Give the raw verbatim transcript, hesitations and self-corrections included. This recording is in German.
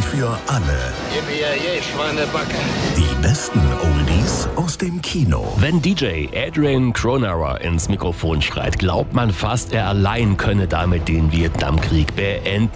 für alle. Yippie, Schweinebacke. Die besten Oldies aus dem Kino. Wenn D J Adrian Cronauer ins Mikrofon schreit, glaubt man fast, er allein könne damit den Vietnamkrieg beenden.